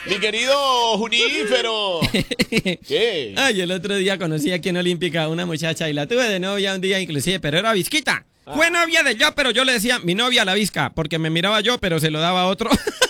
Mi querido Junífero. ¿Qué? Ay, el otro día conocí aquí en Olímpica a una muchacha y la tuve de novia un día inclusive, pero era visquita. Fue novia de yo, pero yo le decía mi novia la visca, porque me miraba yo, pero se lo daba a otro.